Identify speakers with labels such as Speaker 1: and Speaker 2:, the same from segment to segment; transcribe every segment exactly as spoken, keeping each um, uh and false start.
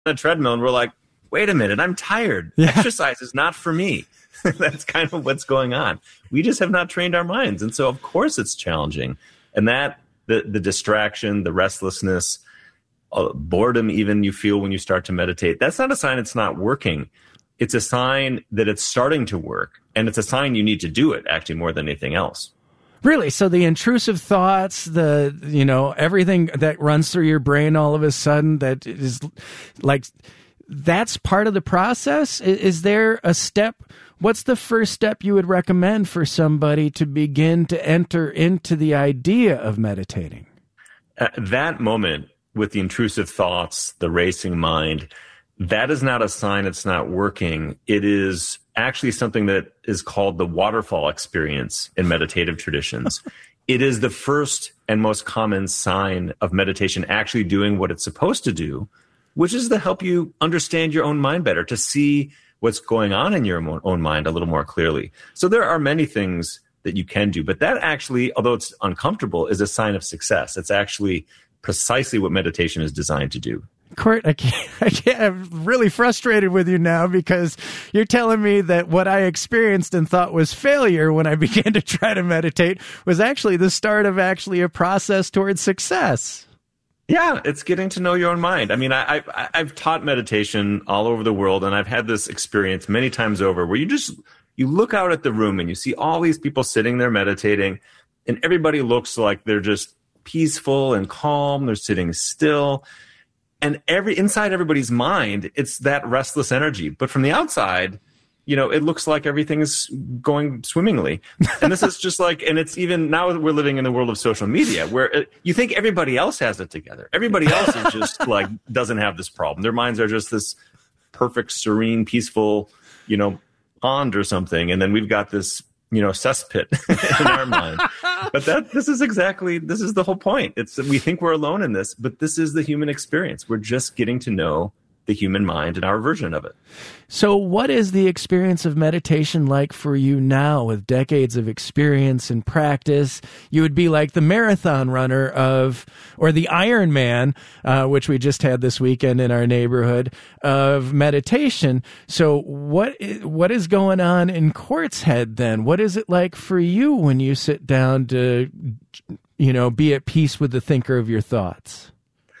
Speaker 1: a treadmill and we're like, wait a minute, I'm tired. Yeah. Exercise is not for me. That's kind of what's going on. We just have not trained our minds. And so, of course, it's challenging. And that, the, the distraction, the restlessness, uh, boredom even you feel when you start to meditate, that's not a sign it's not working. It's a sign that it's starting to work. And it's a sign you need to do it, actually, more than anything else.
Speaker 2: Really? So the intrusive thoughts, the, you know, everything that runs through your brain all of a sudden that is like, that's part of the process? Is there a step? What's the first step you would recommend for somebody to begin to enter into the idea of meditating?
Speaker 1: At that moment, with the intrusive thoughts, the racing mind, that is not a sign it's not working. It is actually something that is called the waterfall experience in meditative traditions. It is the first and most common sign of meditation actually doing what it's supposed to do, which is to help you understand your own mind better, to see what's going on in your own mind a little more clearly. So there are many things that you can do, but that actually, although it's uncomfortable, is a sign of success. It's actually precisely what meditation is designed to do.
Speaker 2: Court, I can't, I can't, I'm really frustrated with you now because you're telling me that what I experienced and thought was failure when I began to try to meditate was actually the start of actually a process towards success.
Speaker 1: Yeah, it's getting to know your own mind. I mean, I, I, I've taught meditation all over the world, and I've had this experience many times over where you just, you look out at the room and you see all these people sitting there meditating, and everybody looks like they're just peaceful and calm. They're sitting still. And every inside everybody's mind, it's that restless energy. But from the outside, you know, it looks like everything's going swimmingly. And this is just like, and it's even now we're living in the world of social media where it, you think everybody else has it together. Everybody else is just like, doesn't have this problem. Their minds are just this perfect, serene, peaceful, you know, pond or something. And then we've got this, you know, cesspit in our mind. But that this is exactly, this is the whole point. It's we think we're alone in this, but this is the human experience. We're just getting to know the human mind and our version of it.
Speaker 2: So what is the experience of meditation like for you now with decades of experience and practice? You would be like the marathon runner of, or the Ironman, uh, which we just had this weekend in our neighborhood, of meditation. So what is, what is going on in Court's head then? What is it like for you when you sit down to, you know, be at peace with the thinker of your thoughts?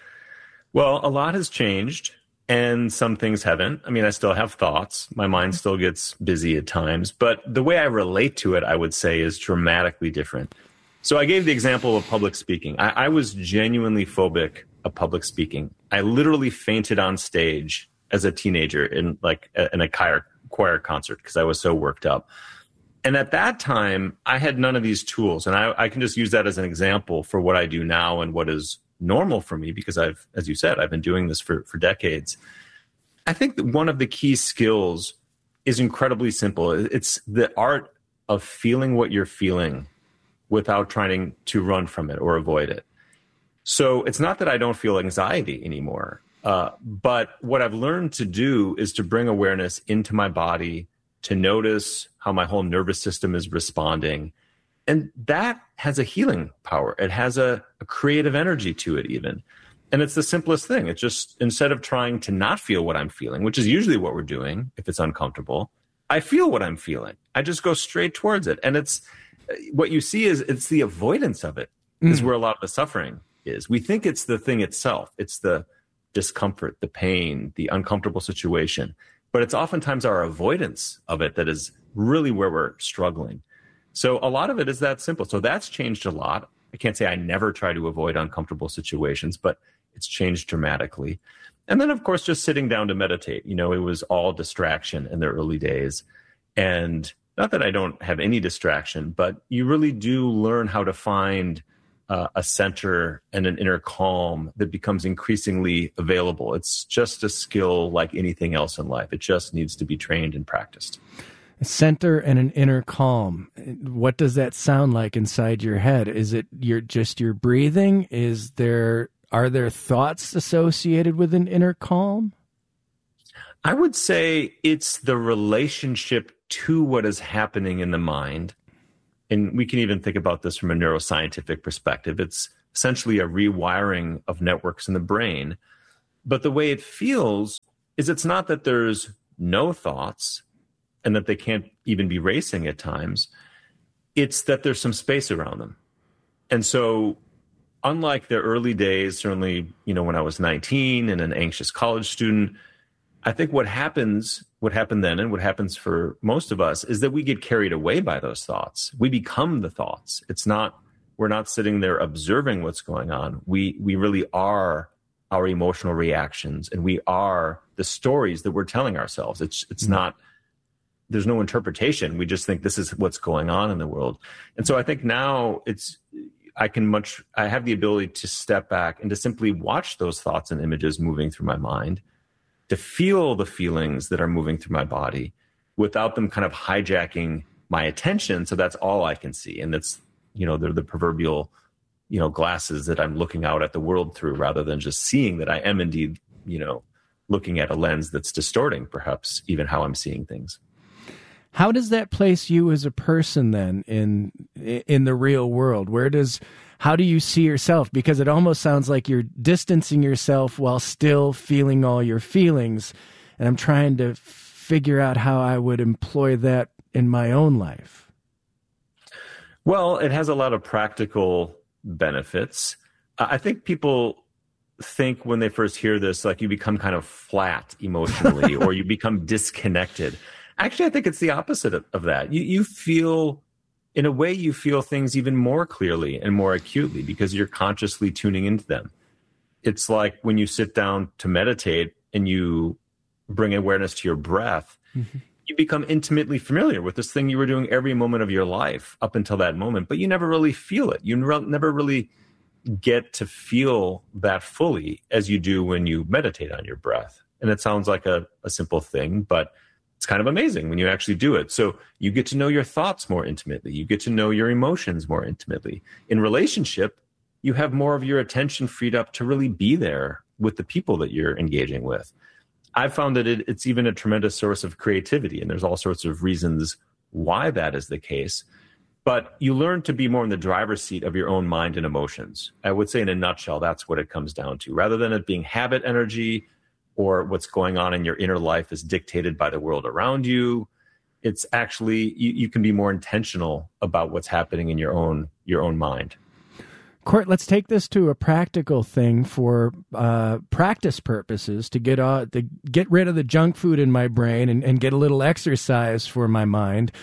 Speaker 1: Well, a lot has changed. And some things haven't. I mean, I still have thoughts. My mind still gets busy at times. But the way I relate to it, I would say, is dramatically different. So I gave the example of public speaking. I, I was genuinely phobic of public speaking. I literally fainted on stage as a teenager in like a, in a choir, choir concert because I was so worked up. And at that time, I had none of these tools. And I, I can just use that as an example for what I do now and what is normal for me because I've, as you said, I've been doing this for, for decades. I think that one of the key skills is incredibly simple. It's the art of feeling what you're feeling without trying to run from it or avoid it. So it's not that I don't feel anxiety anymore, uh, but what I've learned to do is to bring awareness into my body, to notice how my whole nervous system is responding. And that has a healing power. It has a, a creative energy to it even. And it's the simplest thing. It's just instead of trying to not feel what I'm feeling, which is usually what we're doing if it's uncomfortable, I feel what I'm feeling. I just go straight towards it. And it's what you see is it's the avoidance of it mm. is where a lot of the suffering is. We think it's the thing itself. It's the discomfort, the pain, the uncomfortable situation. But it's oftentimes our avoidance of it that is really where we're struggling. So a lot of it is that simple. So that's changed a lot. I can't say I never try to avoid uncomfortable situations, but it's changed dramatically. And then, of course, just sitting down to meditate. You know, it was all distraction in the early days. And not that I don't have any distraction, but you really do learn how to find uh, a center and an inner calm that becomes increasingly available. It's just a skill like anything else in life. It just needs to be trained and practiced.
Speaker 2: A center and an inner calm. What does that sound like inside your head? Is it your just your breathing? Is there are there thoughts associated with an inner calm?
Speaker 1: I would say it's the relationship to what is happening in the mind. And we can even think about this from a neuroscientific perspective. It's essentially a rewiring of networks in the brain. But the way it feels is it's not that there's no thoughts and that they can't even be racing at times. It's that there's some space around them. And so unlike the early days, certainly, you know, when I was nineteen and an anxious college student, I think what happens, what happened then and what happens for most of us is that we get carried away by those thoughts. We become the thoughts. It's not, we're not sitting there observing what's going on. We, we really are our emotional reactions, and we are the stories that we're telling ourselves. It's, it's mm-hmm. not, there's no interpretation. We just think this is what's going on in the world. And so I think now it's, I can much, I have the ability to step back and to simply watch those thoughts and images moving through my mind, to feel the feelings that are moving through my body without them kind of hijacking my attention. So that's all I can see. And that's, you know, they're the proverbial, you know, glasses that I'm looking out at the world through, rather than just seeing that I am indeed, you know, looking at a lens that's distorting perhaps even how I'm seeing things.
Speaker 2: How does that place you as a person then in in the real world? Where does how do you see yourself? Because it almost sounds like you're distancing yourself while still feeling all your feelings. And I'm trying to figure out how I would employ that in my own life.
Speaker 1: Well, it has a lot of practical benefits. I think people think when they first hear this, like you become kind of flat emotionally or you become disconnected. Actually, I think it's the opposite of, of that. You, you feel, in a way, you feel things even more clearly and more acutely because you're consciously tuning into them. It's like when you sit down to meditate and you bring awareness to your breath, mm-hmm. you become intimately familiar with this thing you were doing every moment of your life up until that moment, but you never really feel it. You re- never really get to feel that fully as you do when you meditate on your breath. And it sounds like a, a simple thing, but it's kind of amazing when you actually do it. So you get to know your thoughts more intimately. You get to know your emotions more intimately. In relationship, you have more of your attention freed up to really be there with the people that you're engaging with. I've found that it, it's even a tremendous source of creativity, and there's all sorts of reasons why that is the case. But you learn to be more in the driver's seat of your own mind and emotions. I would say in a nutshell, that's what it comes down to. Rather than it being habit energy, or what's going on in your inner life is dictated by the world around you, it's actually, you, you can be more intentional about what's happening in your own your own mind.
Speaker 2: Court, let's take this to a practical thing for uh, practice purposes, to get uh, to get rid of the junk food in my brain and, and get a little exercise for my mind.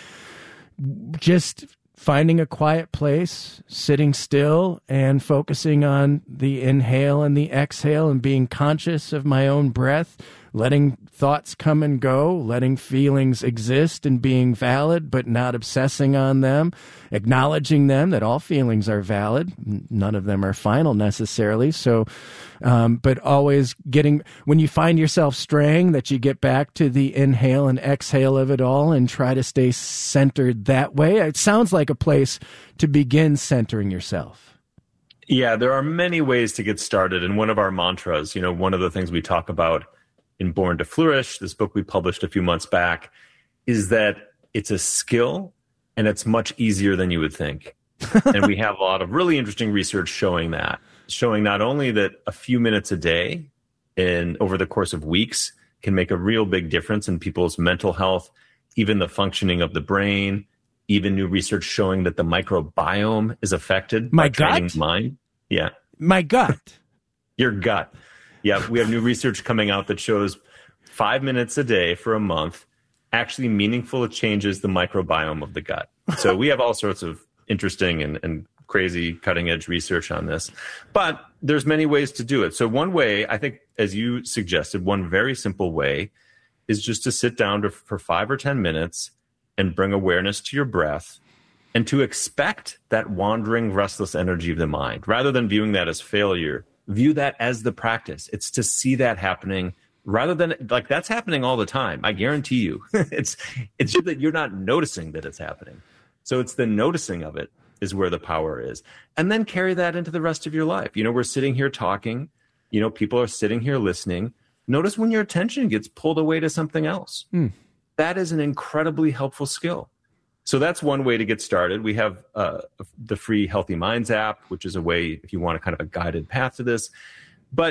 Speaker 2: Just finding a quiet place, sitting still, and focusing on the inhale and the exhale and being conscious of my own breath, letting thoughts come and go, letting feelings exist and being valid, but not obsessing on them, acknowledging them, that all feelings are valid. None of them are final necessarily. So, um, but always getting, when you find yourself straying, that you get back to the inhale and exhale of it all and try to stay centered that way. It sounds like a place to begin centering yourself.
Speaker 1: Yeah, there are many ways to get started. And one of our mantras, you know, one of the things we talk about in Born to Flourish, this book we published a few months back, is that it's a skill and it's much easier than you would think. And we have a lot of really interesting research showing that, showing not only that a few minutes a day and over the course of weeks can make a real big difference in people's mental health, even the functioning of the brain, even new research showing that the microbiome is affected
Speaker 2: My
Speaker 1: by training
Speaker 2: gut?
Speaker 1: the mind. Yeah.
Speaker 2: My gut.
Speaker 1: Your gut. Yeah, we have new research coming out that shows five minutes a day for a month actually meaningful changes the microbiome of the gut. So we have all sorts of interesting and, and crazy cutting edge research on this. But there's many ways to do it. So one way, I think, as you suggested, one very simple way is just to sit down to, for five or ten minutes and bring awareness to your breath and to expect that wandering, restless energy of the mind. Rather than viewing that as failure, view that as the practice. It's to see that happening rather than, like, that's happening all the time. I guarantee you. it's it's just that you're not noticing that it's happening. So it's the noticing of it is where the power is. And then carry that into the rest of your life. You know, we're sitting here talking. You know, people are sitting here listening. Notice when your attention gets pulled away to something else. Mm. That is an incredibly helpful skill. So that's one way to get started. We have uh, the free Healthy Minds app, which is a way if you want a kind of a guided path to this. But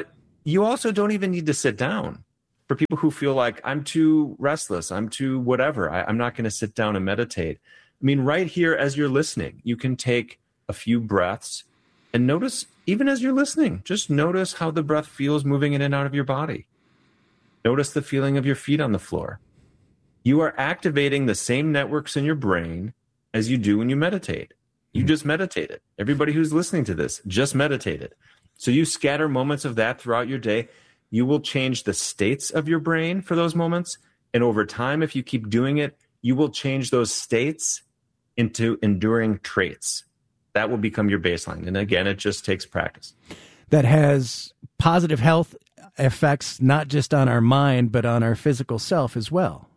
Speaker 1: you also don't even need to sit down. For people who feel like I'm too restless, I'm too whatever, I, I'm not going to sit down and meditate. I mean, right here as you're listening, you can take a few breaths and notice, even as you're listening, just notice how the breath feels moving in and out of your body. Notice the feeling of your feet on the floor. You are activating the same networks in your brain as you do when you meditate. You just meditated. Everybody who's listening to this just meditated. So you scatter moments of that throughout your day. You will change the states of your brain for those moments. And over time, if you keep doing it, you will change those states into enduring traits. That will become your baseline. And again, it just takes practice.
Speaker 2: That has positive health effects, not just on our mind, but on our physical self as well.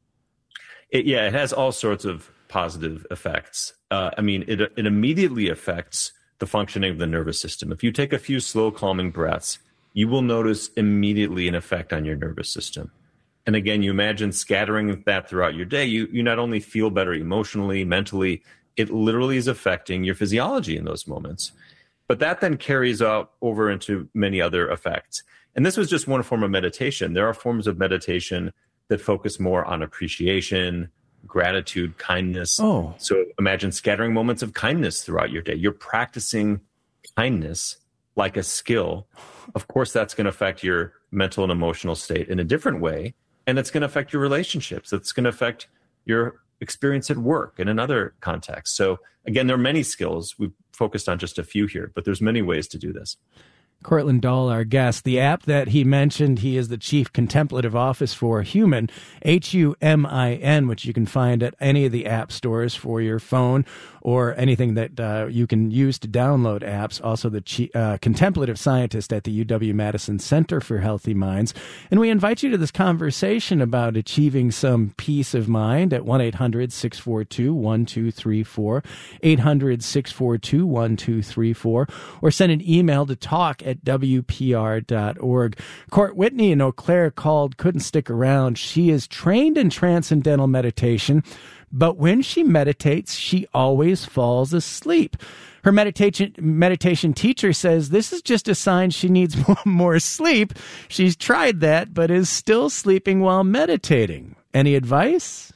Speaker 1: It, yeah, it has all sorts of positive effects. Uh, I mean, it it immediately affects the functioning of the nervous system. If you take a few slow, calming breaths, you will notice immediately an effect on your nervous system. And again, you imagine scattering that throughout your day. You you not only feel better emotionally, mentally, it literally is affecting your physiology in those moments. But that then carries out over into many other effects. And this was just one form of meditation. There are forms of meditation that focus more on appreciation, gratitude, kindness.
Speaker 2: Oh.
Speaker 1: So imagine scattering moments of kindness throughout your day. You're practicing kindness like a skill. Of course, that's going to affect your mental and emotional state in a different way. And it's going to affect your relationships. It's going to affect your experience at work in another context. So again, there are many skills. We've focused on just a few here, but there's many ways to do this.
Speaker 2: Courtland Dahl, our guest. The app that he mentioned, he is the Chief Contemplative Office for Humin, H U M I N, which you can find at any of the app stores for your phone or anything that uh, you can use to download apps. Also the Chief, uh, Contemplative Scientist at the U W-Madison Center for Healthy Minds. And we invite you to this conversation about achieving some peace of mind at one eight hundred six four two one two three four, eight hundred six four two one two three four, or send an email to talk at W P R dot org. Court Whitney in Eau Claire called, couldn't stick around. She is trained in transcendental meditation, but when she meditates, she always falls asleep. Her meditation meditation teacher says this is just a sign she needs more sleep. She's tried that, but is still sleeping while meditating. Any advice?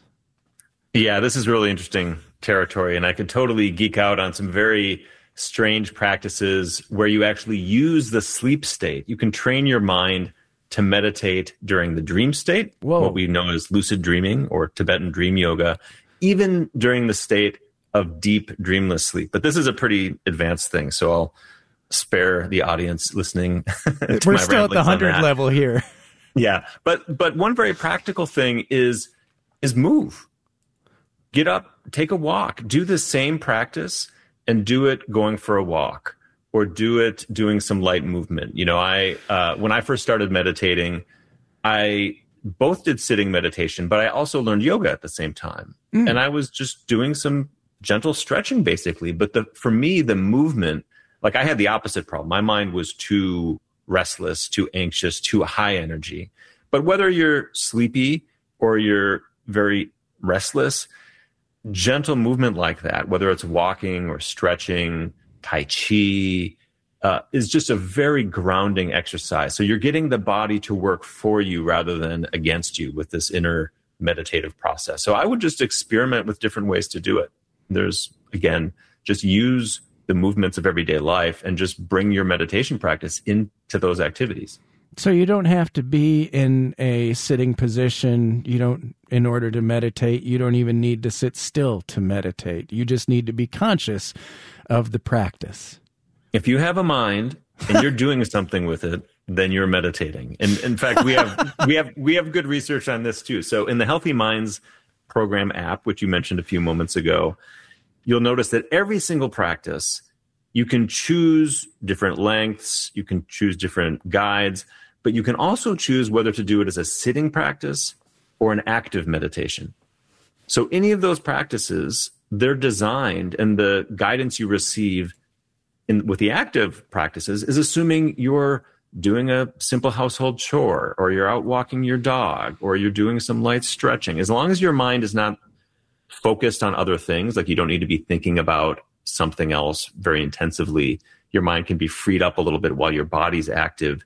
Speaker 1: Yeah, this is really interesting territory, and I could totally geek out on some very strange practices where you actually use the sleep state. You can train your mind to meditate during the dream state,
Speaker 2: Whoa.
Speaker 1: what we know as lucid dreaming or Tibetan dream yoga, even during the state of deep dreamless sleep. But this is a pretty advanced thing, so I'll spare the audience listening. to
Speaker 2: We're
Speaker 1: my
Speaker 2: still at the
Speaker 1: ramblings on
Speaker 2: hundred
Speaker 1: that.
Speaker 2: level here.
Speaker 1: Yeah, but but one very practical thing is is move. Get up, take a walk, do the same practice and do it going for a walk or do it doing some light movement. You know, I uh, when I first started meditating, I both did sitting meditation, but I also learned yoga at the same time. Mm. And I was just doing some gentle stretching basically. But the for me, the movement, like I had the opposite problem. My mind was too restless, too anxious, too high energy. But whether you're sleepy or you're very restless, gentle movement like that, whether it's walking or stretching, Tai Chi, uh, is just a very grounding exercise. So you're getting the body to work for you rather than against you with this inner meditative process. So I would just experiment with different ways to do it. There's, again, just use the movements of everyday life and just bring your meditation practice into those activities.
Speaker 2: So you don't have to be in a sitting position. You don't, in order to meditate, you don't even need to sit still to meditate. You just need to be conscious of the practice.
Speaker 1: If you have a mind and you're doing something with it, then you're meditating. And in fact, we have we have we have good research on this too. So in the Healthy Minds program app, which you mentioned a few moments ago, you'll notice that every single practice, you can choose different lengths, you can choose different guides, but you can also choose whether to do it as a sitting practice or an active meditation. So any of those practices, they're designed, and the guidance you receive in, with the active practices is assuming you're doing a simple household chore, or you're out walking your dog, or you're doing some light stretching. As long as your mind is not focused on other things, like you don't need to be thinking about something else very intensively, your mind can be freed up a little bit while your body's active.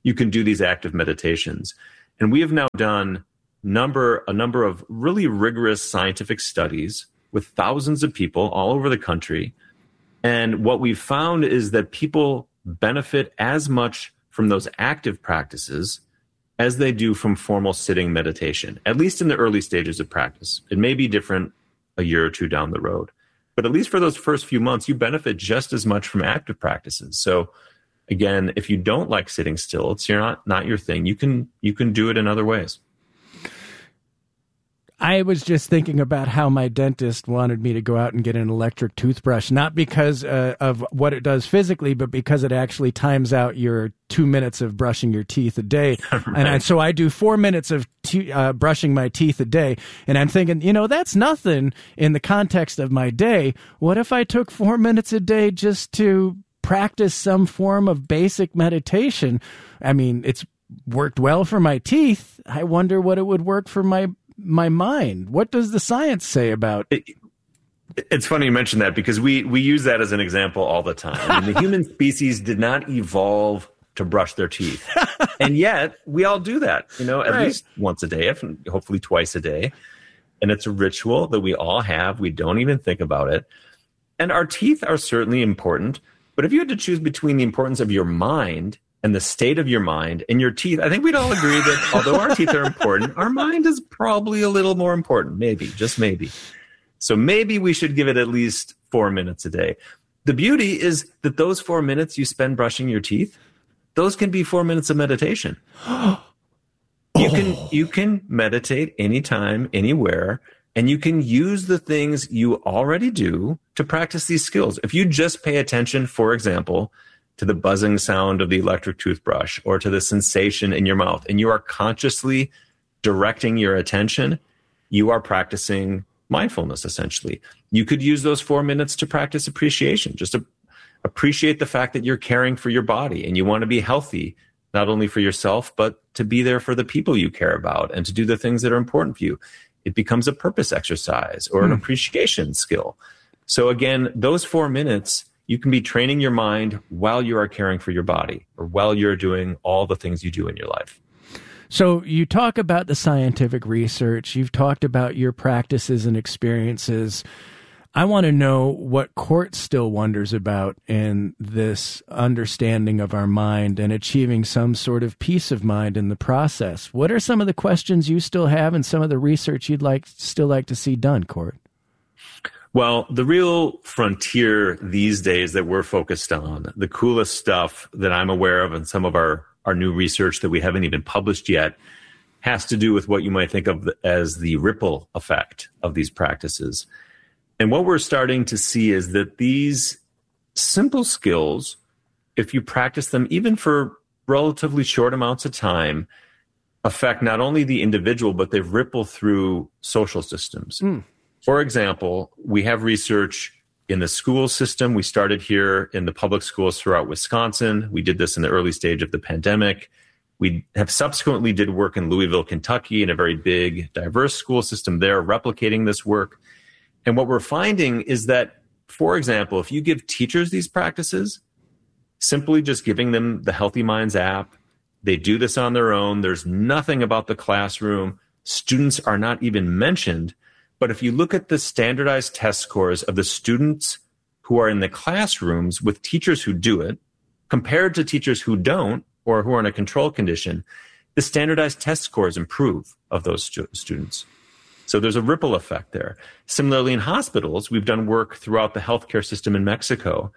Speaker 1: you can do these active meditations. And we have now done number a number of really rigorous scientific studies with thousands of people all over the country. And what we've found is that people benefit as much from those active practices as they do from formal sitting meditation, at least in the early stages of practice. It may be different a year or two down the road, but at least for those first few months, you benefit just as much from active practices. So again, if you don't like sitting still, it's you're not, not your thing. You can, you can do it in other ways.
Speaker 2: I was just thinking about how my dentist wanted me to go out and get an electric toothbrush, not because uh, of what it does physically, but because it actually times out your two minutes of brushing your teeth a day. Right. And I, so I do four minutes of te- uh, brushing my teeth a day. And I'm thinking, you know, that's nothing in the context of my day. What if I took four minutes a day just to practice some form of basic meditation? I mean, it's worked well for my teeth. I wonder what it would work for my my mind. What does the science say about
Speaker 1: it? It's funny you mention that because we we use that as an example all the time. I mean, the human species did not evolve to brush their teeth, and yet we all do that, you know, at right. least once a day, if hopefully twice a day. And it's a ritual that we all have. We don't even think about it. And our teeth are certainly important, but if you had to choose between the importance of your mind and the state of your mind and your teeth, I think we'd all agree that although our teeth are important, our mind is probably a little more important, maybe, just maybe. So maybe we should give it at least four minutes a day. The beauty is that those four minutes you spend brushing your teeth, those can be four minutes of meditation. You can, you can meditate anytime, anywhere, and you can use the things you already do to practice these skills. If you just pay attention, for example, to the buzzing sound of the electric toothbrush or to the sensation in your mouth, and you are consciously directing your attention, you are practicing mindfulness, essentially. You could use those four minutes to practice appreciation, just to appreciate the fact that you're caring for your body and you want to be healthy, not only for yourself, but to be there for the people you care about and to do the things that are important for you. It becomes a purpose exercise or an mm. appreciation skill. So again, those four minutes, you can be training your mind while you are caring for your body or while you're doing all the things you do in your life.
Speaker 2: So you talk about the scientific research. You've talked about your practices and experiences. I want to know what Court still wonders about in this understanding of our mind and achieving some sort of peace of mind in the process. What are some of the questions you still have and some of the research you'd like still like to see done, Court?
Speaker 1: Well, the real frontier these days that we're focused on, the coolest stuff that I'm aware of and some of our, our new research that we haven't even published yet, has to do with what you might think of as the ripple effect of these practices. And what we're starting to see is that these simple skills, if you practice them even for relatively short amounts of time, affect not only the individual, but they ripple through social systems. Mm. For example, we have research in the school system. We started here in the public schools throughout Wisconsin. We did this in the early stage of the pandemic. We have subsequently did work in Louisville, Kentucky, in a very big, diverse school system there, replicating this work. And what we're finding is that, for example, if you give teachers these practices, simply just giving them the Healthy Minds app, they do this on their own. There's nothing about the classroom. Students are not even mentioned. But if you look at the standardized test scores of the students who are in the classrooms with teachers who do it, compared to teachers who don't or who are in a control condition, the standardized test scores improve of those stu- students. So there's a ripple effect there. Similarly, in hospitals, we've done work throughout the healthcare system in Mexico,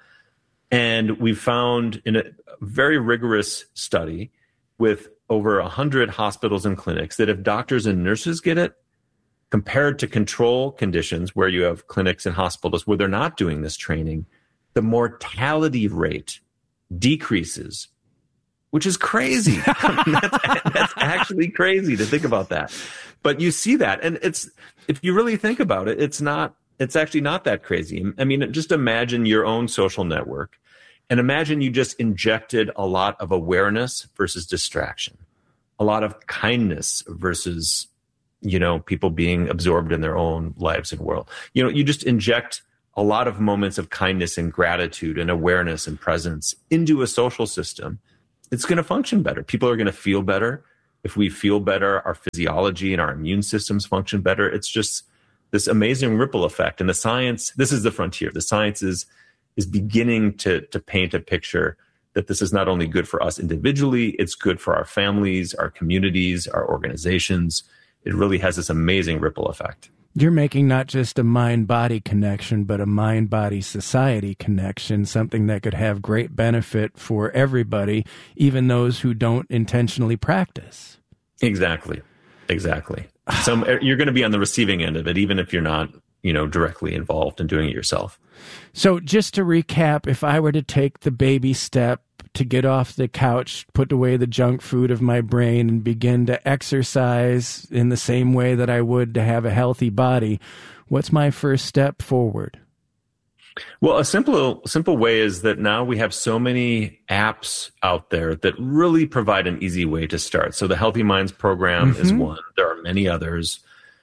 Speaker 1: and we've found in a very rigorous study with over one hundred hospitals and clinics that if doctors and nurses get it, compared to control conditions where you have clinics and hospitals where they're not doing this training, the mortality rate decreases, which is crazy. I mean, that's, that's actually crazy to think about that. But you see that, and it's if you really think about it, it's not. It's actually not that crazy. I mean, just imagine your own social network, and imagine you just injected a lot of awareness versus distraction, a lot of kindness versus, you know, people being absorbed in their own lives and world. You know, you just inject a lot of moments of kindness and gratitude and awareness and presence into a social system. it's going to function better. People are going to feel better. If we feel better, our physiology and our immune systems function better. It's just this amazing ripple effect. And the science, this is the frontier. The science is, is beginning to, to paint a picture that this is not only good for us individually, it's good for our families, our communities, our organizations. It really has this amazing ripple effect.
Speaker 2: You're making not just a mind-body connection, but a mind-body-society connection, something that could have great benefit for everybody, even those who don't intentionally practice.
Speaker 1: Exactly. Exactly. So you're going to be on the receiving end of it, even if you're not, you know, directly involved in doing it yourself.
Speaker 2: So just to recap, if I were to take the baby step to get off the couch, put away the junk food of my brain, and begin to exercise in the same way that I would to have a healthy body, what's my first step forward?
Speaker 1: Well, a simple simple way is that now we have so many apps out there that really provide an easy way to start. So the Healthy Minds program mm-hmm. is one. There are many others.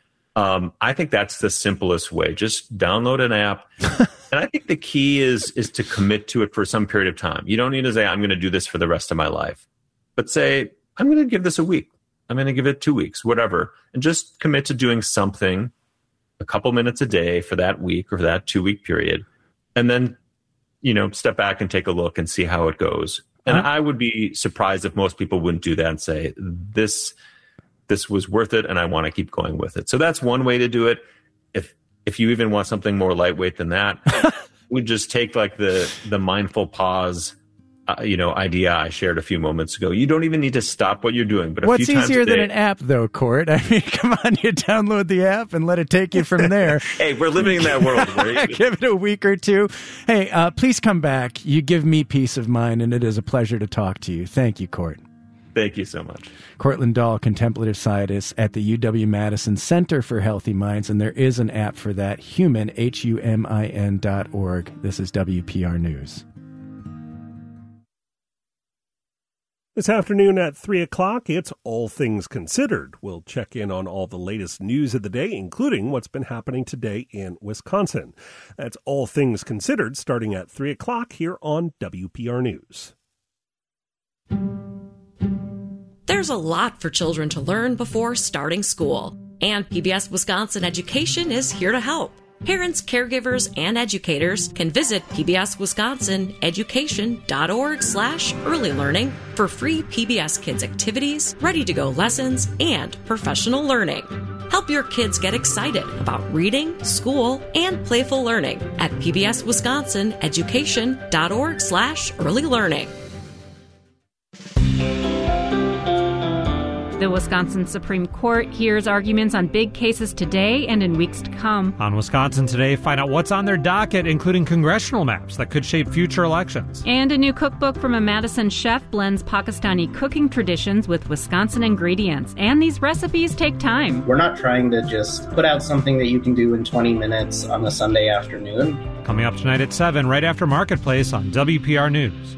Speaker 1: Um, I think that's the simplest way. Just download an app. And I think the key is is to commit to it for some period of time. You don't need to say, I'm going to do this for the rest of my life. But say, I'm going to give this a week. I'm going to give it two weeks, whatever. And just commit to doing something a couple minutes a day for that week or for that two-week period. And then, you know, step back and take a look and see how it goes. And uh-huh. I would be surprised if most people wouldn't do that and say, this this was worth it and I want to keep going with it. So that's one way to do it. If if you even want something more lightweight than that, we just take like the the mindful pause, uh, you know, idea I shared a few moments ago. You don't even need to stop what you're doing. But a
Speaker 2: what's
Speaker 1: few times
Speaker 2: easier
Speaker 1: a day,
Speaker 2: than an app, though, Court? I mean, come on, you download the app and let it take you from there.
Speaker 1: Hey, we're living in that world. Right?
Speaker 2: Give it a week or two. Hey, uh, please come back. You give me peace of mind, and it is a pleasure to talk to you. Thank you, Court.
Speaker 1: Thank you so much.
Speaker 2: Courtland Dahl, contemplative scientist at the U W-Madison Center for Healthy Minds, and there is an app for that, Humin, H U M I N dot org. This is W P R News.
Speaker 3: This afternoon at three o'clock, it's All Things Considered. We'll check in on all the latest news of the day, including what's been happening today in Wisconsin. That's All Things Considered, starting at three o'clock here on W P R News.
Speaker 4: There's a lot for children to learn before starting school, and P B S Wisconsin Education is here to help. Parents, caregivers, and educators can visit P B S Wisconsin Education dot org slash early learning for free P B S Kids activities, ready-to-go lessons, and professional learning. Help your kids get excited about reading, school, and playful learning at P B S Wisconsin Education dot org slash early learning.
Speaker 5: The Wisconsin Supreme Court hears arguments on big cases today and in weeks to come.
Speaker 6: On Wisconsin Today, find out what's on their docket, including congressional maps that could shape future elections.
Speaker 5: And a new cookbook from a Madison chef blends Pakistani cooking traditions with Wisconsin ingredients. And these recipes take time.
Speaker 7: We're not trying to just put out something that you can do in twenty minutes on a Sunday afternoon.
Speaker 6: Coming up tonight at seven, right after Marketplace on W P R News.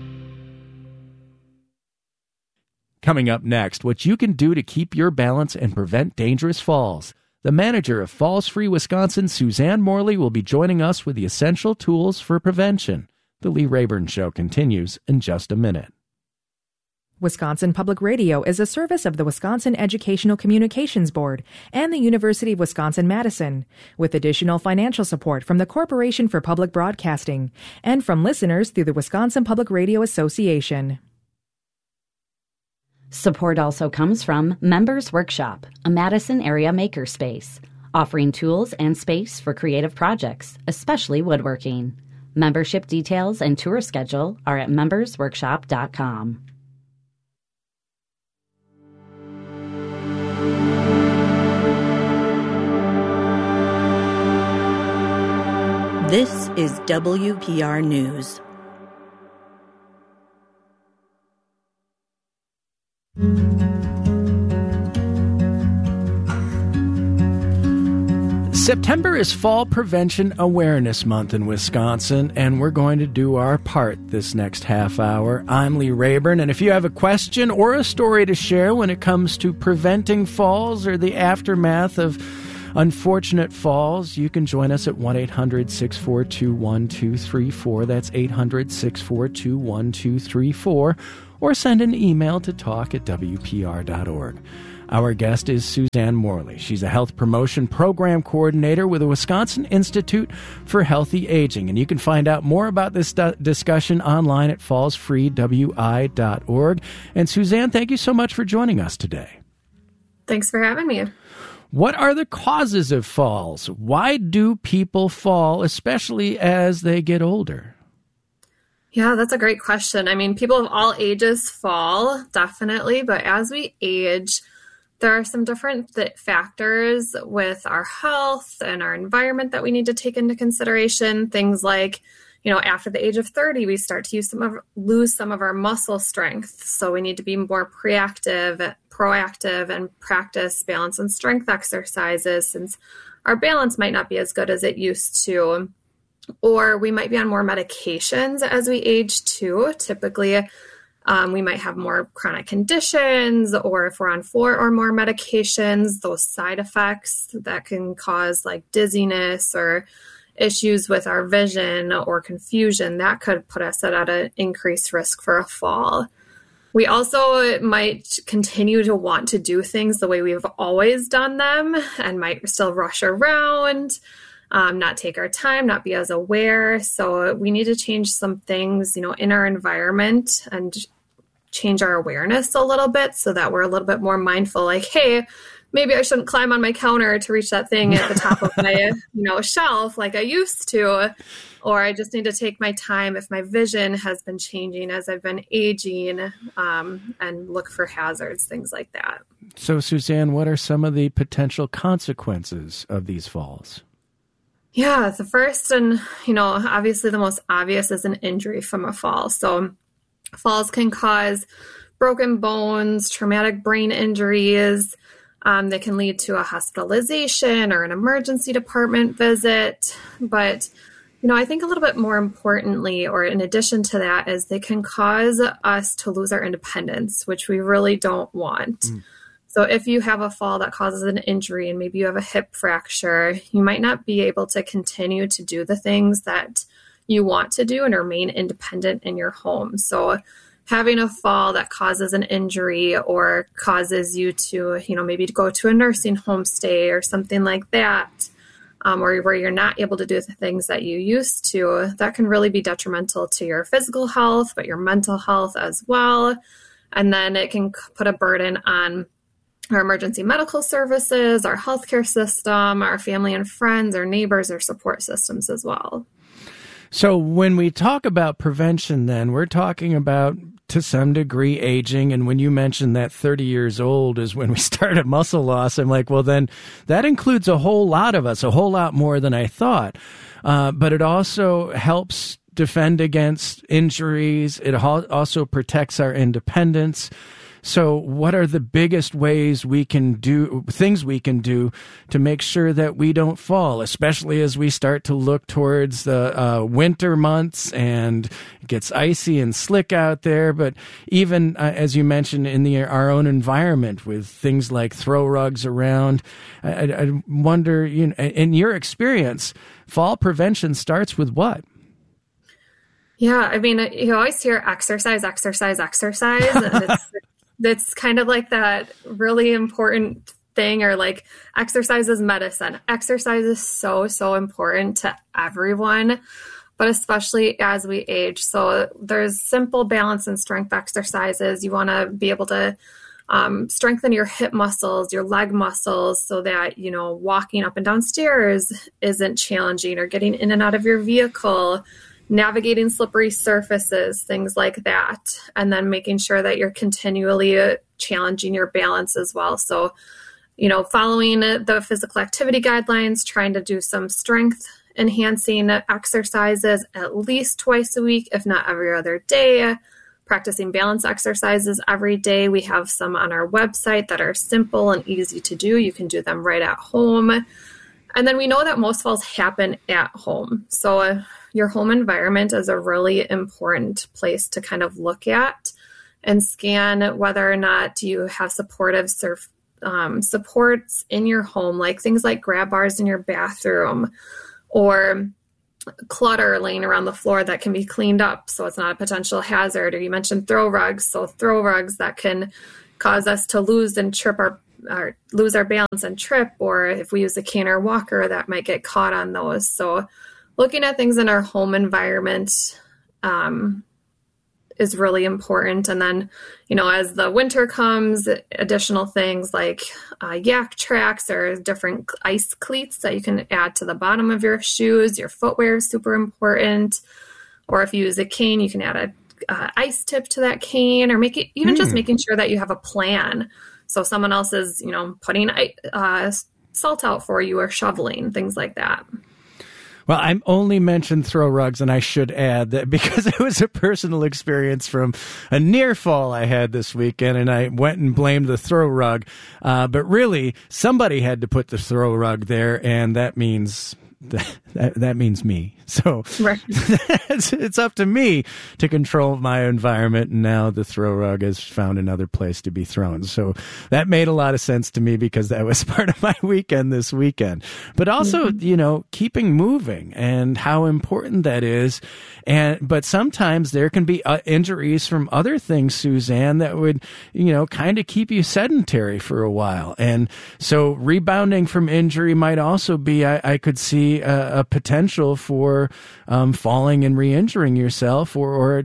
Speaker 2: Coming up next, what you can do to keep your balance and prevent dangerous falls. The manager of Falls Free Wisconsin, Suzanne Morley, will be joining us with the essential tools for prevention. The Lee Rayburn Show continues in just a minute.
Speaker 8: Wisconsin Public Radio is a service of the Wisconsin Educational Communications Board and the University of Wisconsin-Madison, with additional financial support from the Corporation for Public Broadcasting and from listeners through the Wisconsin Public Radio Association.
Speaker 9: Support also comes from Members Workshop, a Madison area makerspace, offering tools and space for creative projects, especially woodworking. Membership details and tour schedule are at members workshop dot com.
Speaker 10: This is W P R News.
Speaker 2: September is Fall Prevention Awareness Month in Wisconsin, and we're going to do our part this next half hour. I'm Lee Rayburn, and if you have a question or a story to share when it comes to preventing falls or the aftermath of unfortunate falls, you can join us at one eight hundred six four two one two three four. That's eight hundred six four two one two three four. or send an email to talk at W P R dot org. Our guest is Suzanne Morley. She's a health promotion program coordinator with the Wisconsin Institute for Healthy Aging. And you can find out more about this stu- discussion online at falls free w i dot org. And Suzanne, thank you so much for joining us today.
Speaker 11: Thanks for having me.
Speaker 2: What are the causes of falls? Why do people fall, especially as they get older?
Speaker 11: Yeah, that's a great question. I mean, people of all ages fall, definitely. But as we age, there are some different th- factors with our health and our environment that we need to take into consideration. Things like, you know, after the age of thirty, we start to use some of, lose some of our muscle strength. So we need to be more proactive, proactive and practice balance and strength exercises since our balance might not be as good as it used to. Or we might be on more medications as we age too. Typically, Um, we might have more chronic conditions, or if we're on four or more medications, those side effects that can cause like dizziness or issues with our vision or confusion, that could put us at, at an increased risk for a fall. We also might continue to want to do things the way we've always done them and might still rush around, um, not take our time, not be as aware. So we need to change some things, you know, in our environment and change our awareness a little bit so that we're a little bit more mindful, like, hey, maybe I shouldn't climb on my counter to reach that thing at the top of my, you know, shelf like I used to, or I just need to take my time if my vision has been changing as I've been aging, um, and look for hazards, things like that.
Speaker 2: So, Suzanne, what are some of the potential consequences of these falls?
Speaker 11: Yeah, the first and, you know, obviously the most obvious is an injury from a fall. So falls can cause broken bones, traumatic brain injuries. Um, they can lead to a hospitalization or an emergency department visit. But, you know, I think a little bit more importantly, or in addition to that, is they can cause us to lose our independence, which we really don't want. Mm. So if you have a fall that causes an injury and maybe you have a hip fracture, you might not be able to continue to do the things that you want to do and remain independent in your home. So having a fall that causes an injury or causes you to, you know, maybe to go to a nursing home stay or something like that, um, or where you're not able to do the things that you used to, that can really be detrimental to your physical health, but your mental health as well. And then it can put a burden on our emergency medical services, our healthcare system, our family and friends, our neighbors, our support systems as well.
Speaker 2: So when we talk about prevention, then we're talking about, to some degree, aging. And when you mentioned that thirty years old is when we start at muscle loss, I'm like, well, then that includes a whole lot of us, a whole lot more than I thought. Uh, but it also helps defend against injuries. It also protects our independence. So what are the biggest ways we can do, things we can do to make sure that we don't fall, especially as we start to look towards the uh, winter months and it gets icy and slick out there, but even, uh, as you mentioned, in the our own environment with things like throw rugs around, I, I wonder, you know, in your experience, fall prevention starts with what?
Speaker 11: Yeah, I mean, you always hear exercise, exercise, exercise, and it's That's kind of like that really important thing, or like exercise is medicine. Exercise is so, so important to everyone, but especially as we age. So there's simple balance and strength exercises. You want to be able to um, strengthen your hip muscles, your leg muscles, so that, you know, walking up and down stairs isn't challenging, or getting in and out of your vehicle, navigating slippery surfaces, things like that. And then making sure that you're continually challenging your balance as well. So, you know, following the physical activity guidelines, trying to do some strength enhancing exercises at least twice a week, if not every other day, practicing balance exercises every day. We have some on our website that are simple and easy to do. You can do them right at home. And then we know that most falls happen at home. So uh, your home environment is a really important place to kind of look at and scan whether or not you have supportive surf, um, supports in your home, like things like grab bars in your bathroom, or clutter laying around the floor that can be cleaned up so it's not a potential hazard. Or you mentioned throw rugs. So throw rugs that can cause us to lose and trip our, or lose our balance and trip. Or if we use a cane or walker, that might get caught on those. So looking at things in our home environment um, is really important. And then, you know, as the winter comes, additional things like uh, yak tracks or different ice cleats that you can add to the bottom of your shoes. Your footwear is super important. Or if you use a cane, you can add a uh, ice tip to that cane, or make it even mm. just making sure that you have a plan. So someone else is, you know, putting uh, salt out for you or shoveling, things like that.
Speaker 2: Well, I only mentioned throw rugs, and I should add that because it was a personal experience from a near fall I had this weekend, and I went and blamed the throw rug. Uh, but really, somebody had to put the throw rug there, and that means that, that, that means me. So right. it's, it's up to me to control my environment. And now the throw rug has found another place to be thrown. So that made a lot of sense to me because that was part of my weekend this weekend. But also, mm-hmm. you know, keeping moving and how important that is. And but sometimes there can be uh, injuries from other things, Suzanne, that would, you know, kind of keep you sedentary for a while. And so rebounding from injury might also be, I, I could see a, a potential for um, falling and re-injuring yourself, or, or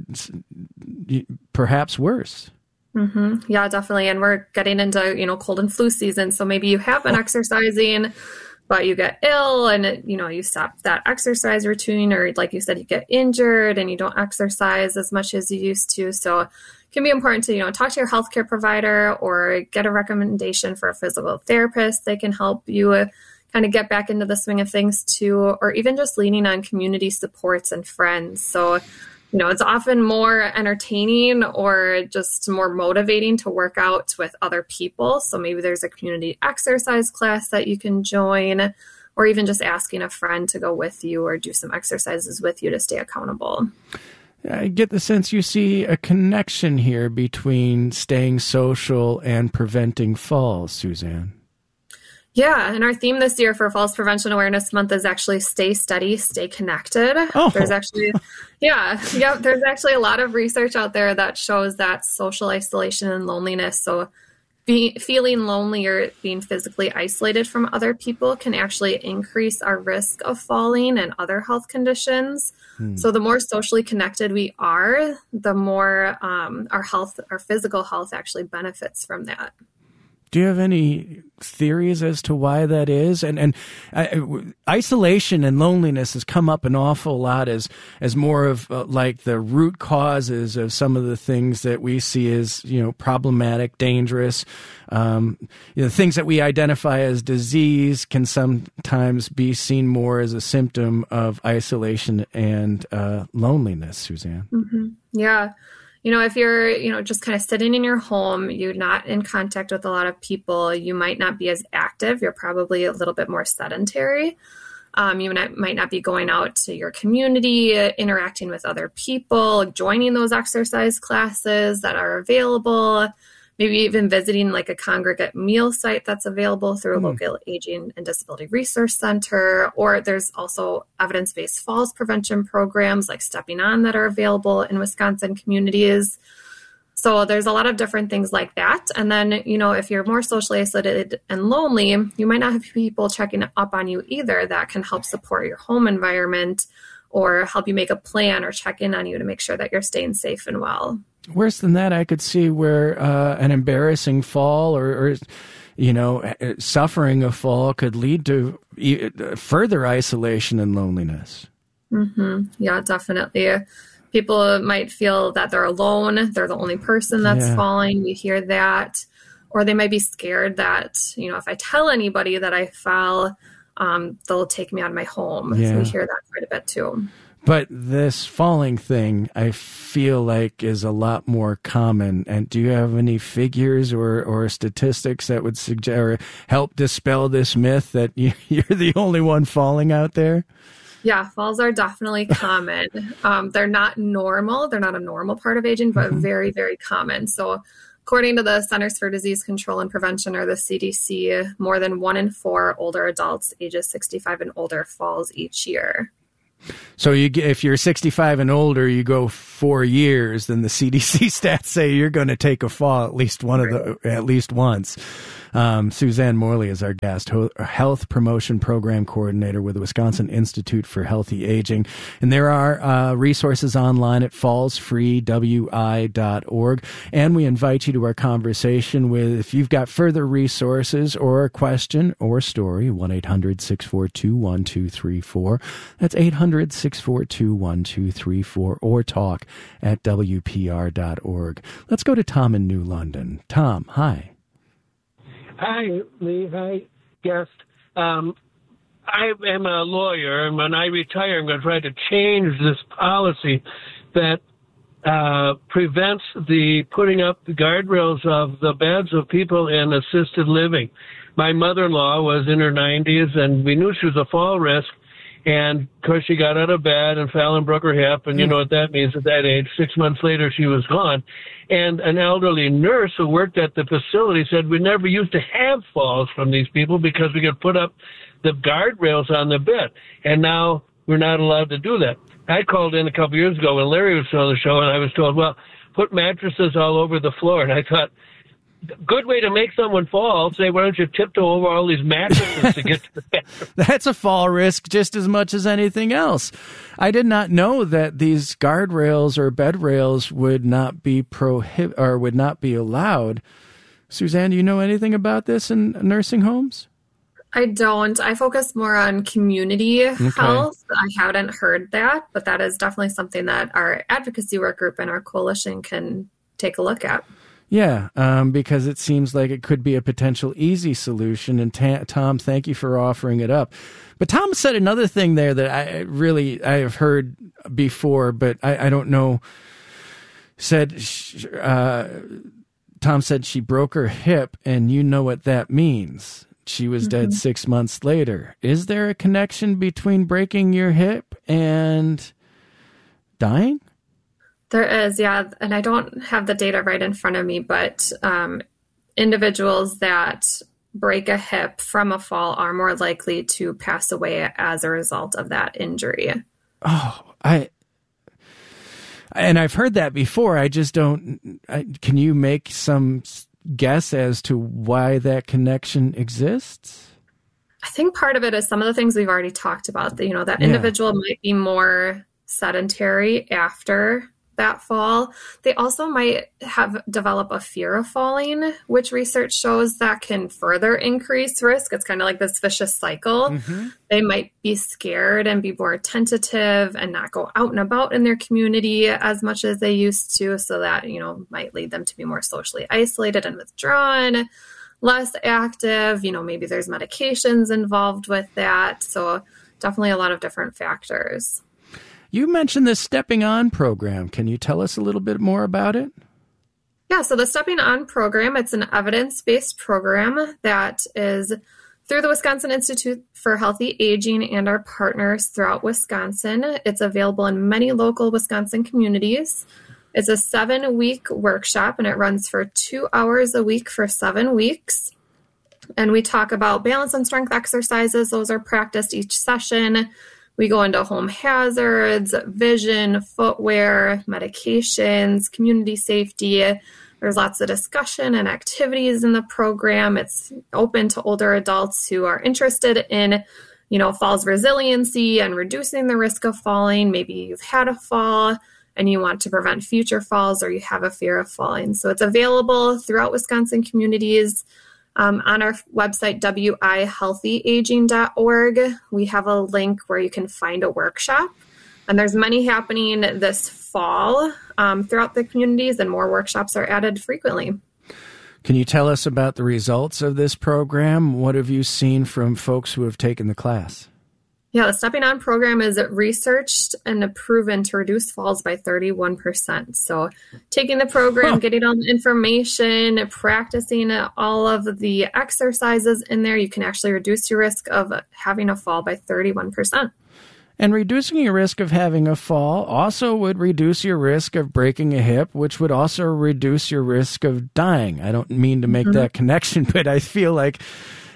Speaker 2: perhaps worse.
Speaker 11: Mm-hmm. Yeah, definitely. And we're getting into, you know, cold and flu season. So maybe you have been exercising, but you get ill and, you know, you stop that exercise routine, or like you said, you get injured and you don't exercise as much as you used to. So it can be important to, you know, talk to your healthcare provider or get a recommendation for a physical therapist. They can help you uh, kind of get back into the swing of things too, or even just leaning on community supports and friends. So, you know, it's often more entertaining or just more motivating to work out with other people. So maybe there's a community exercise class that you can join, or even just asking a friend to go with you or do some exercises with you to stay accountable.
Speaker 2: I get the sense you see a connection here between staying social and preventing falls, Suzanne.
Speaker 11: Yeah, and our theme this year for Falls Prevention Awareness Month is actually stay steady, stay connected. Oh. There's actually, yeah, yeah, there's actually a lot of research out there that shows that social isolation and loneliness, so be, feeling lonely or being physically isolated from other people can actually increase our risk of falling and other health conditions. Hmm. So the more socially connected we are, the more um, our health, our physical health actually benefits from that.
Speaker 2: Do you have any theories as to why that is? And and uh, isolation and loneliness has come up an awful lot as as more of uh, like the root causes of some of the things that we see as, you know, problematic, dangerous. Um, you know, things that we identify as disease can sometimes be seen more as a symptom of isolation and uh, loneliness, Suzanne.
Speaker 11: Mm-hmm. Yeah. You know, if you're, you know, just kind of sitting in your home, you're not in contact with a lot of people, you might not be as active. You're probably a little bit more sedentary. Um, you might, might not be going out to your community, interacting with other people, joining those exercise classes that are available, maybe even visiting like a congregate meal site that's available through a mm. local aging and disability resource center. Or there's also evidence-based falls prevention programs like Stepping On that are available in Wisconsin communities. So there's a lot of different things like that. And then, you know, if you're more socially isolated and lonely, you might not have people checking up on you either that can help support your home environment or help you make a plan or check in on you to make sure that you're staying safe and well.
Speaker 2: Worse than that, I could see where uh, an embarrassing fall or, or, you know, suffering a fall could lead to further isolation and loneliness.
Speaker 11: Mm-hmm. Yeah, definitely. People might feel that they're alone. They're the only person that's yeah. falling. You hear that. Or they might be scared that, you know, if I tell anybody that I fell, um, they'll take me out of my home. Yeah. So we hear that quite a bit too.
Speaker 2: But this falling thing, I feel like, is a lot more common. And do you have any figures or, or statistics that would suggest or help dispel this myth that you, you're the only one falling out there?
Speaker 11: Yeah, falls are definitely common. um, they're not normal. They're not a normal part of aging, but mm-hmm. very, very common. So according to the Centers for Disease Control and Prevention, or the C D C, more than one in four older adults ages sixty-five and older falls each year.
Speaker 2: So you, if you're sixty-five and older, you go four years, then the C D C stats say you're going to take a fall at least one of the, at least once. Um, Suzanne Morley is our guest, ho- Health Promotion Program Coordinator with the Wisconsin Institute for Healthy Aging. And there are uh, resources online at falls free w i dot org. And we invite you to our conversation with, if you've got further resources or a question or story, one eight hundred six four two one two three four. That's eight hundred six four two one two three four, or talk at w p r dot org. Let's go to Tom in New London. Tom, hi.
Speaker 12: Hi, Lee. Hi, guest. Um, I am a lawyer, and when I retire, I'm going to try to change this policy that uh, prevents the putting up the guardrails of the beds of people in assisted living. My mother-in-law was in her nineties, and we knew she was a fall risk. And, of course, she got out of bed and fell and broke her hip, and you know what that means at that age. Six months later, she was gone. And an elderly nurse who worked at the facility said we never used to have falls from these people because we could put up the guardrails on the bed. And now we're not allowed to do that. I called in a couple years ago when Larry was still on the show, and I was told, well, put mattresses all over the floor. And I thought, good way to make someone fall. Say, why don't you tiptoe over all these mattresses to get to the bathroom?
Speaker 2: That's a fall risk just as much as anything else. I did not know that these guardrails or bed rails would not be prohib- or would not be allowed. Suzanne, do you know anything about this in nursing homes?
Speaker 11: I don't. I focus more on community okay. health. I hadn't heard that, but that is definitely something that our advocacy work group and our coalition can take a look at.
Speaker 2: Yeah, um, because it seems like it could be a potential easy solution. And ta- Tom, thank you for offering it up. But Tom said another thing there that I really I have heard before, but I, I don't know. Said uh, Tom said she broke her hip, and you know what that means. She was mm-hmm. dead six months later. Is there a connection between breaking your hip and dying?
Speaker 11: There is, yeah, and I don't have the data right in front of me, but um, individuals that break a hip from a fall are more likely to pass away as a result of that injury.
Speaker 2: Oh, I, and I've heard that before. I just don't, I, can you make some guess as to why that connection exists?
Speaker 11: I think part of it is some of the things we've already talked about. That, you know, that individual yeah. might be more sedentary after that fall. They also might have developed a fear of falling, which research shows that can further increase risk. It's kind of like this vicious cycle. Mm-hmm. They might be scared and be more tentative and not go out and about in their community as much as they used to. So that, you know, might lead them to be more socially isolated and withdrawn, less active. You know, maybe there's medications involved with that. So definitely a lot of different factors.
Speaker 2: You mentioned the Stepping On program. Can you tell us a little bit more about it?
Speaker 11: Yeah, so the Stepping On program, it's an evidence-based program that is through the Wisconsin Institute for Healthy Aging and our partners throughout Wisconsin. It's available in many local Wisconsin communities. It's a seven-week workshop, and it runs for two hours a week for seven weeks. And we talk about balance and strength exercises. Those are practiced each session. We go into home hazards, vision, footwear, medications, community safety. There's lots of discussion and activities in the program. It's open to older adults who are interested in, you know, falls resiliency and reducing the risk of falling. Maybe you've had a fall and you want to prevent future falls, or you have a fear of falling. So it's available throughout Wisconsin communities. Um, on our website, w i healthy aging dot org, we have a link where you can find a workshop. And there's many happening this fall um, throughout the communities, and more workshops are added frequently.
Speaker 2: Can you tell us about the results of this program? What have you seen from folks who have taken the class?
Speaker 11: Yeah, the Stepping On program is researched and proven to reduce falls by thirty-one percent. So taking the program, huh. getting all the information, practicing all of the exercises in there, you can actually reduce your risk of having a fall by thirty-one percent.
Speaker 2: And reducing your risk of having a fall also would reduce your risk of breaking a hip, which would also reduce your risk of dying. I don't mean to make mm-hmm. that connection, but I feel like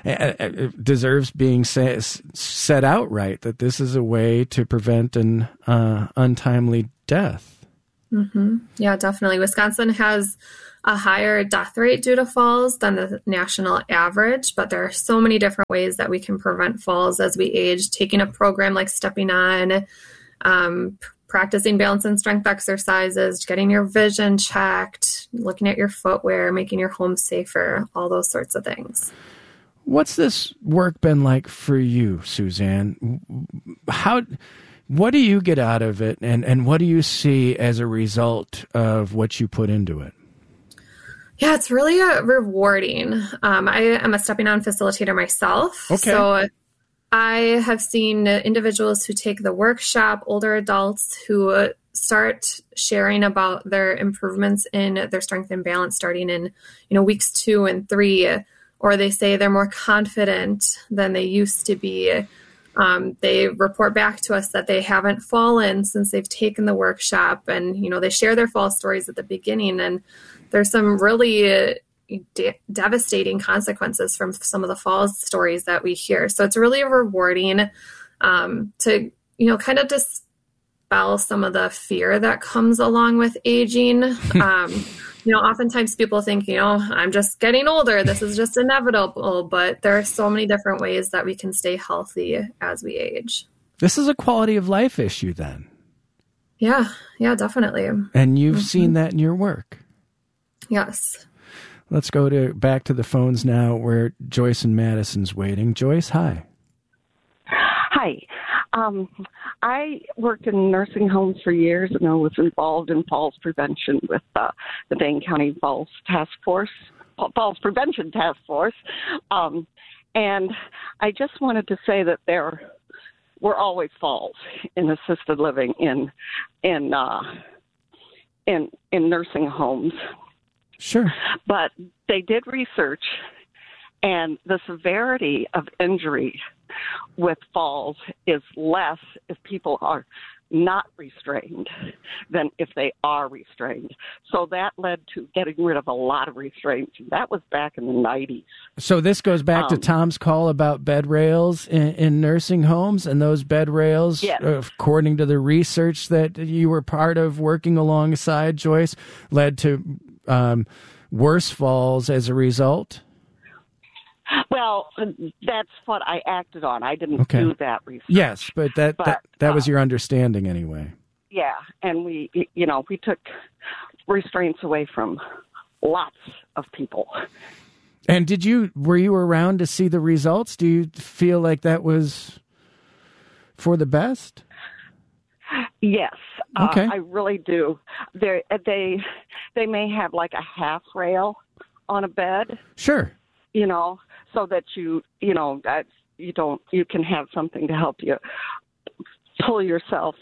Speaker 2: uh, deserves being sa- set out right, that this is a way to prevent an uh, untimely death.
Speaker 11: Mm-hmm. Yeah, definitely. Wisconsin has a higher death rate due to falls than the national average, but there are so many different ways that we can prevent falls as we age. Taking a program like Stepping On, um, practicing balance and strength exercises, getting your vision checked, looking at your footwear, making your home safer, all those sorts of things.
Speaker 2: What's this work been like for you, Suzanne? How, what do you get out of it, and, and what do you see as a result of what you put into it?
Speaker 11: Yeah, it's really uh, rewarding. Um, I am a Stepping On facilitator myself.
Speaker 2: Okay.
Speaker 11: So I have seen individuals who take the workshop, older adults who start sharing about their improvements in their strength and balance starting in, you know, weeks two and three, or they say they're more confident than they used to be. Um, they report back to us that they haven't fallen since they've taken the workshop, and, you know, they share their fall stories at the beginning, and there's some really de- devastating consequences from some of the fall stories that we hear. So it's really rewarding um, to, you know, kind of dispel some of the fear that comes along with aging. Um, you know, oftentimes people think, you know, I'm just getting older. This is just inevitable. But there are so many different ways that we can stay healthy as we age.
Speaker 2: This is a quality of life issue then.
Speaker 11: Yeah, yeah, definitely.
Speaker 2: And you've
Speaker 11: Mm-hmm.
Speaker 2: seen that in your work.
Speaker 11: Yes.
Speaker 2: Let's go to back to the phones now where Joyce and Madison's waiting. Joyce, hi.
Speaker 13: Hi. Um, I worked in nursing homes for years, and I was involved in falls prevention with uh, the Dane County Falls Task Force, Falls Prevention Task Force. Um, and I just wanted to say that there were always falls in assisted living in in uh, in in nursing homes.
Speaker 2: Sure.
Speaker 13: But they did research, and the severity of injury with falls is less if people are not restrained than if they are restrained. So that led to getting rid of a lot of restraints. That was back in the nineties.
Speaker 2: So this goes back
Speaker 13: um,
Speaker 2: to Tom's call about bed rails in, in nursing homes, and those bed rails,
Speaker 13: yes.
Speaker 2: according to the research that you were part of working alongside, Joyce, led to um, worse falls as a result?
Speaker 13: Well, that's what I acted on. I didn't
Speaker 2: Okay.
Speaker 13: do that research.
Speaker 2: Yes, but that
Speaker 13: But,
Speaker 2: that, that was
Speaker 13: uh,
Speaker 2: your understanding anyway.
Speaker 13: Yeah, and we, you know, we took restraints away from lots of people.
Speaker 2: And did you were you around to see the results? Do you feel like that was for the best?
Speaker 13: Yes,
Speaker 2: Okay.
Speaker 13: uh, I really do. They they they may have like a half rail on a bed.
Speaker 2: Sure.
Speaker 13: You know, so that you you know that you don't you can have something to help you pull yourself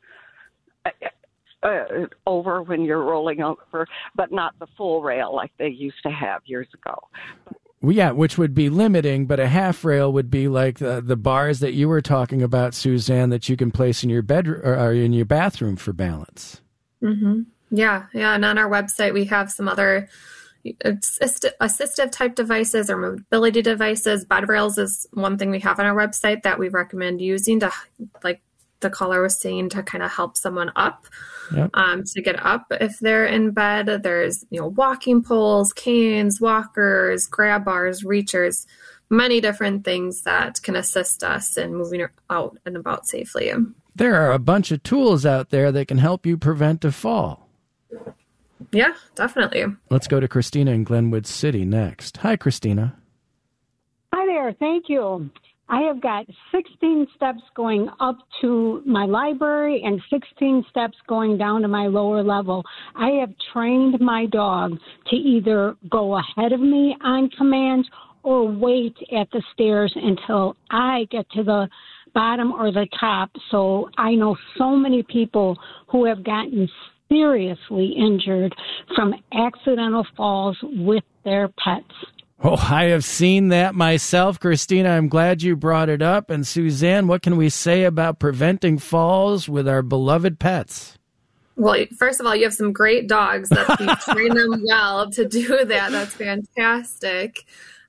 Speaker 13: uh, over when you're rolling over, but not the full rail like they used to have years ago.
Speaker 2: Well, yeah, which would be limiting, but a half rail would be like the, the bars that you were talking about, Suzanne, that you can place in your bed or, or in your bathroom for balance.
Speaker 11: Mm-hmm. Yeah, yeah. And on our website, we have some other assist- assistive type devices or mobility devices. Bed rails is one thing we have on our website that we recommend using to, like the caller was saying, to kind of help someone up.
Speaker 2: Yep.
Speaker 11: Um, to get up if they're in bed. There's, you know, walking poles, canes, walkers, grab bars, reachers, many different things that can assist us in moving out and about safely.
Speaker 2: There are a bunch of tools out there that can help you prevent a fall.
Speaker 11: Yeah, definitely.
Speaker 2: Let's go to Christina in Glenwood City next. Hi, Christina.
Speaker 14: Hi there. Thank you. I have got sixteen steps going up to my library and sixteen steps going down to my lower level. I have trained my dog to either go ahead of me on command or wait at the stairs until I get to the bottom or the top. So I know so many people who have gotten seriously injured from accidental falls with their pets.
Speaker 2: Oh, I have seen that myself, Christina. I'm glad you brought it up. And Suzanne, what can we say about preventing falls with our beloved pets?
Speaker 11: Well, first of all, you have some great dogs that you train them well to do that. That's fantastic.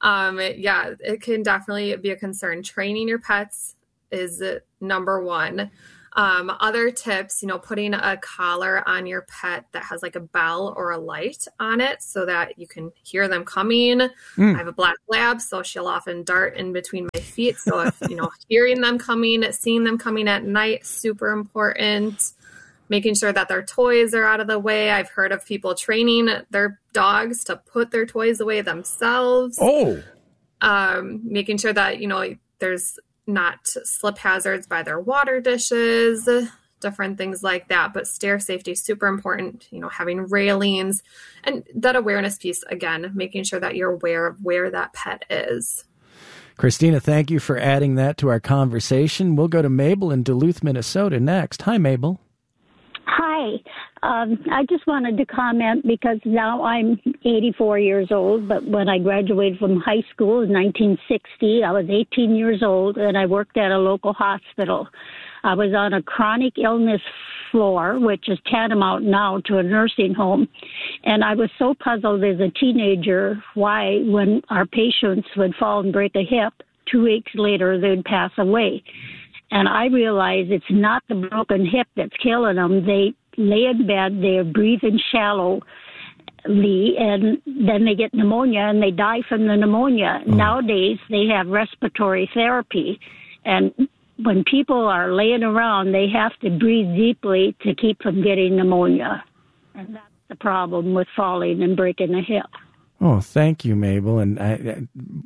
Speaker 11: Um, yeah, it can definitely be a concern. Training your pets is number one. Um, other tips, you know, putting a collar on your pet that has like a bell or a light on it so that you can hear them coming. Mm. I have a black lab, so she'll often dart in between my feet. So if, you know, hearing them coming, seeing them coming at night, super important. Making sure that their toys are out of the way. I've heard of people training their dogs to put their toys away themselves.
Speaker 2: Oh.
Speaker 11: Um, making sure that, you know, there's not slip hazards by their water dishes, different things like that. But stair safety is super important, you know, having railings and that awareness piece, again, making sure that you're aware of where that pet is.
Speaker 2: Christina, thank you for adding that to our conversation. We'll go to Mabel in Duluth, Minnesota next. Hi, Mabel.
Speaker 15: Hi. Um, I just wanted to comment because now I'm eighty-four years old, but when I graduated from high school in nineteen sixty, I was eighteen years old and I worked at a local hospital. I was on a chronic illness floor, which is tantamount now to a nursing home. And I was so puzzled as a teenager why when our patients would fall and break a hip, two weeks later they'd pass away. And I realized it's not the broken hip that's killing them. They lay in bed, they're breathing shallowly, and then they get pneumonia and they die from the pneumonia. Oh. Nowadays, they have respiratory therapy. And when people are laying around, they have to breathe deeply to keep from getting pneumonia. And that's the problem with falling and breaking a hip.
Speaker 2: Oh, thank you, Mabel. And I...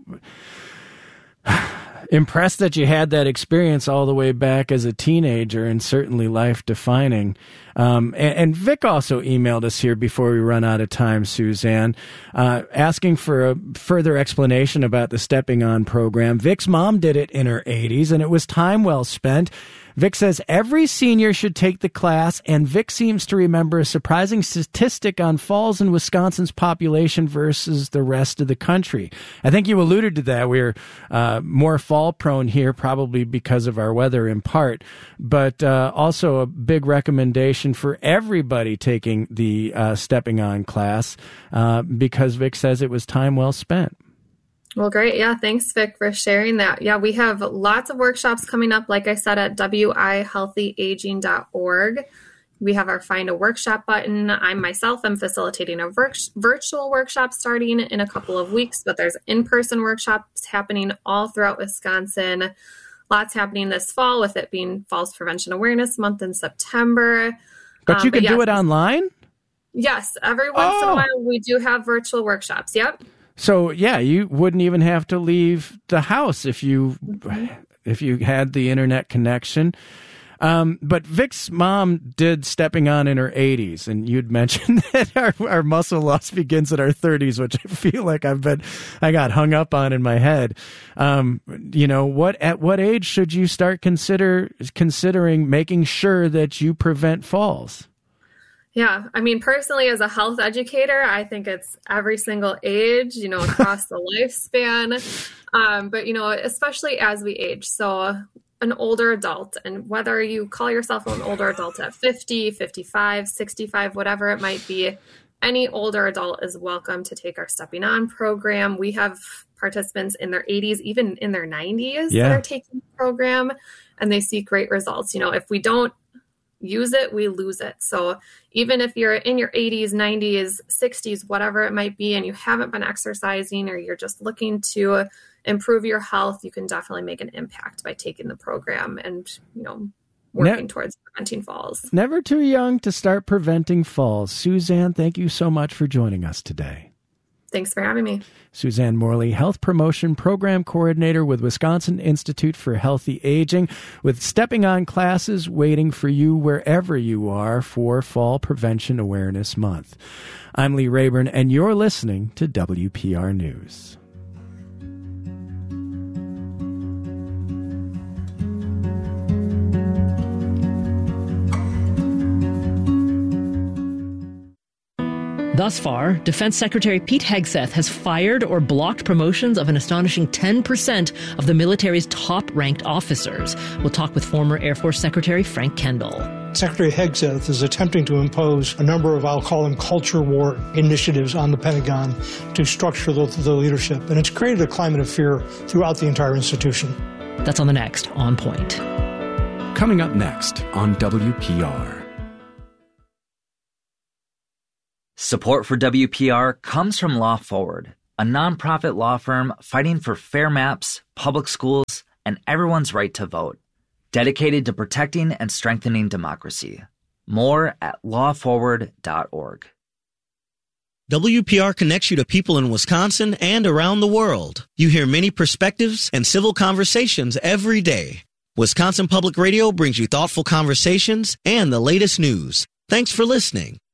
Speaker 2: I impressed that you had that experience all the way back as a teenager and certainly life-defining. Um, and, and Vic also emailed us here before we run out of time, Suzanne, uh, asking for a further explanation about the Stepping On program. Vic's mom did it in her eighties, and it was time well spent. Vic says every senior should take the class, and Vic seems to remember a surprising statistic on falls in Wisconsin's population versus the rest of the country. I think you alluded to that. We're uh, more fall prone here, probably because of our weather in part, but uh, also a big recommendation for everybody taking the uh, Stepping On class uh, because Vic says it was time well spent.
Speaker 11: Well, great. Yeah, thanks, Vic, for sharing that. Yeah, we have lots of workshops coming up, like I said, at w i healthy aging dot org. We have our Find a Workshop button. I myself am facilitating a vir- virtual workshop starting in a couple of weeks, but there's in-person workshops happening all throughout Wisconsin. Lots happening this fall with it being Falls Prevention Awareness Month in September.
Speaker 2: But you um, can
Speaker 11: but yes,
Speaker 2: do it online?
Speaker 11: Yes. Every once oh. in a while, we do have virtual workshops. Yep.
Speaker 2: So, yeah, you wouldn't even have to leave the house if you mm-hmm. if you had the internet connection. Um, but Vic's mom did Stepping On in her eighties, and you'd mentioned that our, our muscle loss begins at our thirties, which I feel like I've been I got hung up on in my head. Um, you know, what at what age should you start consider considering making sure that you prevent falls?
Speaker 11: Yeah, I mean, personally, as a health educator, I think it's every single age, you know, across the lifespan. Um, but, you know, especially as we age. So an older adult, and whether you call yourself an older adult at fifty, fifty-five, sixty-five, whatever it might be, any older adult is welcome to take our Stepping On program. We have participants in their eighties, even in their nineties yeah. that are taking the program, and they see great results. You know, if we don't use it, we lose it. So even if you're in your eighties, nineties, sixties, whatever it might be, and you haven't been exercising or you're just looking to improve your health, you can definitely make an impact by taking the program and, you know, working ne- towards preventing falls.
Speaker 2: Never too young to start preventing falls. Suzanne, thank you so much for joining us today.
Speaker 11: Thanks for having me.
Speaker 2: Suzanne Morley, Health Promotion Program Coordinator with Wisconsin Institute for Healthy Aging, with Stepping On classes waiting for you wherever you are for Fall Prevention Awareness Month. I'm Lee Rayburn, and you're listening to W P R News.
Speaker 16: Thus far, Defense Secretary Pete Hegseth has fired or blocked promotions of an astonishing ten percent of the military's top-ranked officers. We'll talk with former Air Force Secretary Frank Kendall.
Speaker 17: Secretary Hegseth is attempting to impose a number of, I'll call them, culture war initiatives on the Pentagon to structure the, the leadership. And it's created a climate of fear throughout the entire institution.
Speaker 16: That's on the next On Point.
Speaker 18: Coming up next on W P R.
Speaker 19: Support for W P R comes from Law Forward, a nonprofit law firm fighting for fair maps, public schools, and everyone's right to vote, dedicated to protecting and strengthening democracy. More at law forward dot org.
Speaker 20: W P R connects you to people in Wisconsin and around the world. You hear many perspectives and civil conversations every day. Wisconsin Public Radio brings you thoughtful conversations and the latest news. Thanks for listening.